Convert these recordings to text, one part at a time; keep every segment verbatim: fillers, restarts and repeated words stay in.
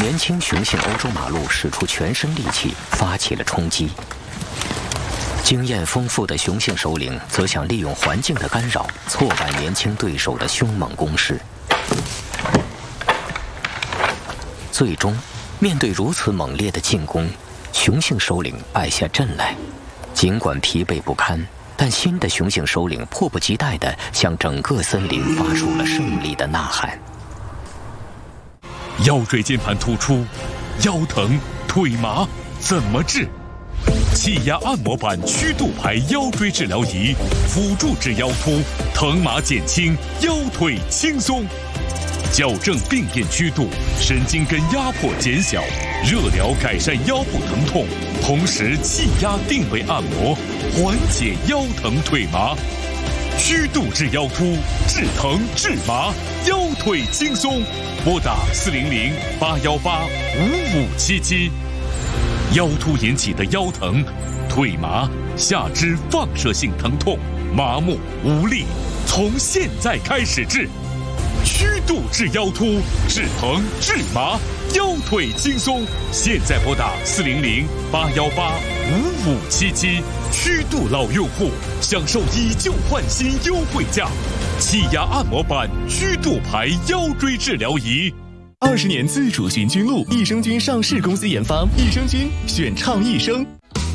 年轻雄性欧洲马鹿使出全身力气发起了冲击。经验丰富的雄性首领则想利用环境的干扰，挫败年轻对手的凶猛攻势。最终，面对如此猛烈的进攻，雄性首领败下阵来。尽管疲惫不堪，但新的雄性首领迫不及待地向整个森林发出了胜利的呐喊。 腰椎间盘突出、腰疼、腿麻怎么治？气压按摩板曲度牌腰椎治疗仪，辅助治腰突，疼麻减轻，腰腿轻松。矫正病变曲度，神经根压迫减小，热疗改善腰部疼痛，同时气压定位按摩，缓解腰疼腿麻。曲度治腰突，治疼治麻，腰腿轻松。拨打四零零八幺八五五七七。腰突引起的腰疼、腿麻、下肢放射性疼痛、麻木无力，从现在开始治。曲度治腰突，治疼治麻，腰腿轻松。现在拨打四零零八幺八五五七七。曲度老用户享受以旧换新优惠价，气压按摩板曲度牌腰椎治疗仪。 二十年自主寻菌露，益生菌上市公司研发，益生菌选倡益生。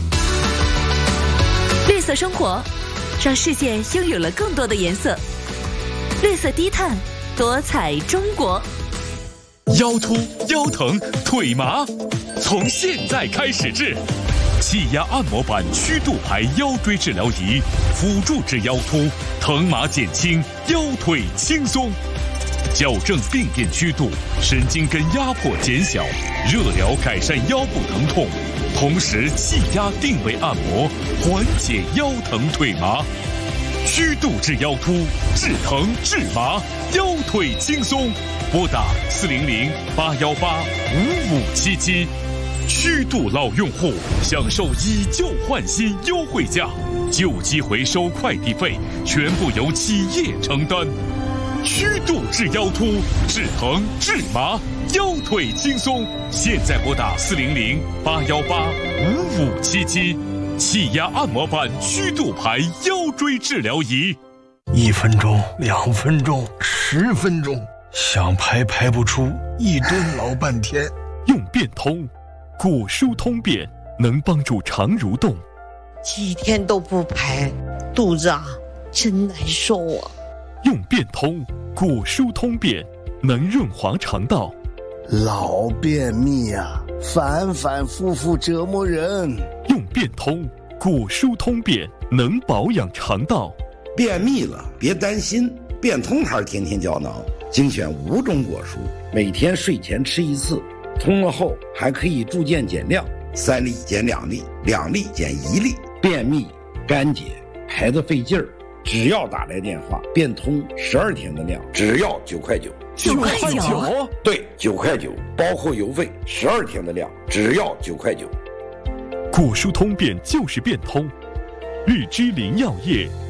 绿色生活，让世界拥有了更多的颜色。绿色低碳，多彩中国。 腰突、腰疼、腿麻，从现在开始治。气压按摩板曲度牌腰椎治疗仪，辅助治腰突，疼麻减轻，腰腿轻松。矫正病变曲度，神经根压迫减小，热疗改善腰部疼痛，同时气压定位按摩，缓解腰疼腿麻。曲度治腰突，治疼治麻，腰腿轻松。拨打四零零八幺八五五七七。曲度老用户享受以旧换新优惠价，旧机回收快递费全部由企业承担。曲度治腰突，治疼治麻，腰腿轻松。现在拨打四零零八幺八五五七七。气压按摩板曲度牌腰椎治疗仪。 一分钟，两分钟，十分钟，想排排不出，一蹲老半天。 用变通，果蔬通便能帮助肠蠕动。 几天都不排，肚子啊真难受啊。 用变通，果蔬通便能润滑肠道。 老便秘啊，反反复复折磨人。 用变通，果蔬通便能保养肠道。 便秘了别担心，变通牌天天胶囊精选五种果蔬，每天睡前吃一次，通了后还可以逐渐减量，三粒减两粒，两粒减一粒。便秘干结排得费劲儿，只要打来电话，变通十二天的量，只要九块九。 九块九？ 对，九块九，包括邮费，十二天的量，只要九块九。 果蔬通便就是变通，日之林药业